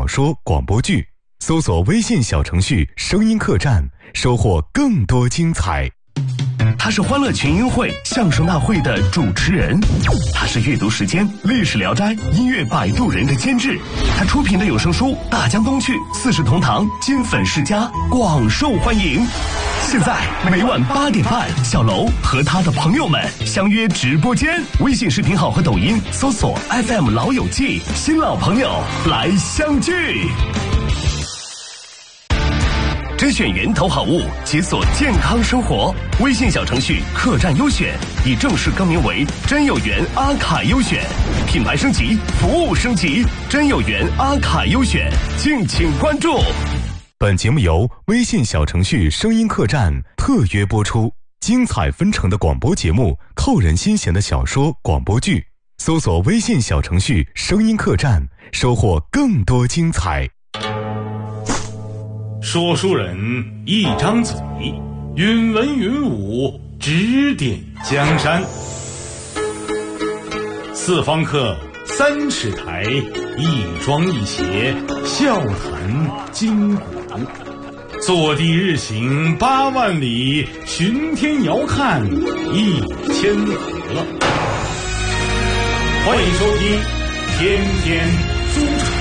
小说、广播剧，搜索微信小程序声音客栈，收获更多精彩。他是欢乐群英会相声大会的主持人，他是阅读时间历史聊斋音乐摆渡人的监制，他出品的有声书大江东去、四世同堂、金粉世家广受欢迎。现在每晚8点半，小楼和他的朋友们相约直播间，微信视频号和抖音搜索 FM 老友记，新老朋友来相聚。甄选源头好物，解锁健康生活。微信小程序客栈优选已正式更名为真有缘阿卡优选，品牌升级，服务升级，真有缘阿卡优选，敬请关注。本节目由微信小程序声音客栈特约播出，精彩纷呈的广播节目，扣人心弦的小说、广播剧，搜索微信小程序声音客栈，收获更多精彩。 说书人一张嘴，云文云武，指点江山。四方客3尺台，一庄一谐，笑谈今古。坐地日行8万里，巡天遥看1000河。欢迎收听天天书场。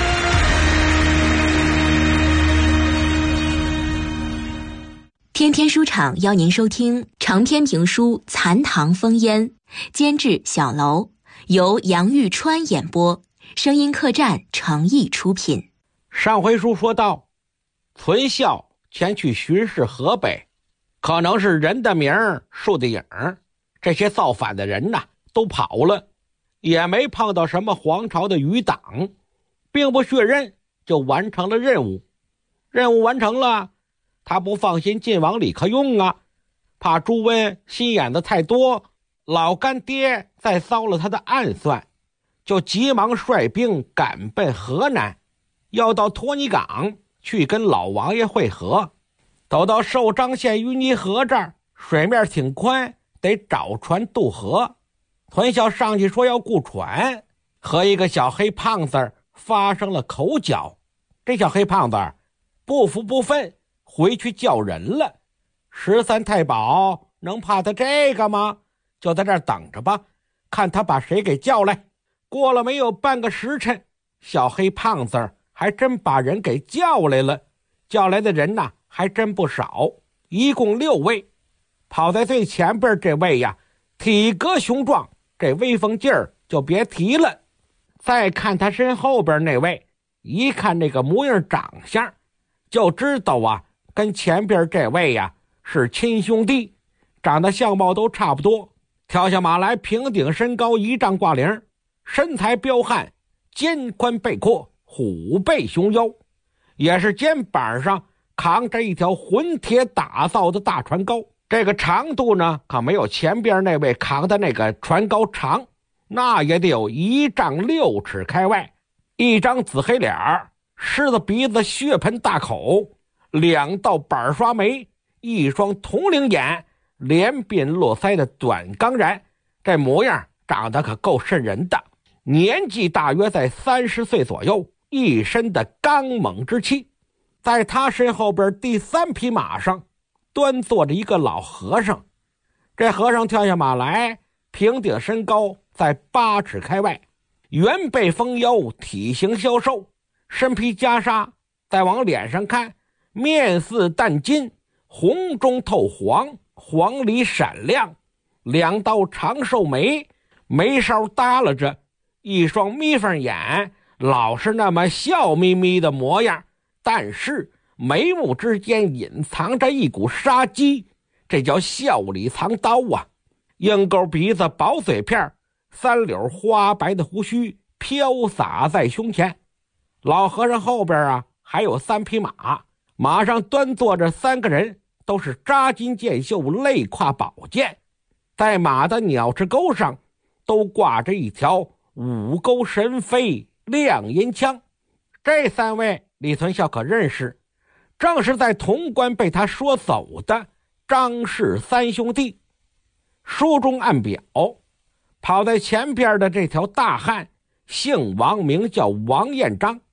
天天书场邀您收听长篇评书《残唐风烟》，监制小楼，由杨玉川演播，声音客栈诚意出品。 上回书说到，存孝前去巡视河北，可能是人的名树的影，这些造反的人都跑了，也没碰到什么皇朝的余党，兵不血刃就完成了任务。任务完成了，他不放心晋王李克用怕朱温心眼子太多，老干爹再遭了他的暗算，就急忙率兵赶奔河南，要到托尼港去跟老王爷会合。走到寿张县淤泥河这儿，水面挺宽，得找船渡河。屯孝上去说要雇船，和一个小黑胖子发生了口角。这小黑胖子不服不忿，回去叫人了。13太保能怕他这个吗？就在这儿等着吧，看他把谁给叫来。过了没有半个时辰，小黑胖子还真把人给叫来了。叫来的人还真不少，一共6位。跑在最前边这位体格雄壮，这威风劲儿就别提了。再看他身后边那位，一看那个模样长相，就知道跟前边这位是亲兄弟，长得相貌都差不多。跳下马来，平顶身高1丈挂零，身材彪悍，肩宽背阔，虎背熊腰，也是肩膀上扛着一条混铁打造的大船篙。这个长度可没有前边那位扛的那个船篙长，那也得有1丈6尺开外，一张紫黑脸，狮子鼻子，血盆大口，2道板刷眉，一双铜铃眼，连鬓络腮的短钢髯，这模样长得可够瘆人的。年纪大约在30岁左右，一身的刚猛之气。在他身后边第3匹马上端坐着一个老和尚。这和尚跳下马来，平顶身高在8尺开外，圆背丰腰，体型消瘦，身披袈裟，再往脸上看，面似淡金，红中透黄，黄里闪亮，2道长寿眉，眉梢耷拉着，一双眯缝眼，老是那么笑眯眯的模样，但是眉目之间隐藏着一股杀机，这叫笑里藏刀鹰钩鼻子，薄嘴片，3绺花白的胡须飘洒在胸前。老和尚后边还有3匹马，马上端坐着3个人，都是扎金箭袖，肋挎宝剑。在马的鸟翅钩上都挂着一条5钩神飞亮银枪。这3位李存孝可认识，正是在潼关被他说走的张氏3兄弟。书中暗表，跑在前边的这条大汉姓王，名叫王彦章，